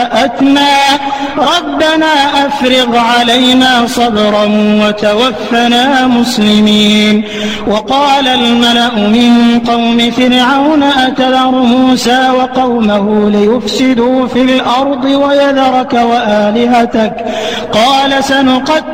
جاءتنا ربنا أفرغ علينا صبرا وتوفنا مسلمين. وقال الملأ من قوم فرعون أتذر موسى وقومه ليفسدوا في الأرض ويذرك وآلهتك قال سنقتل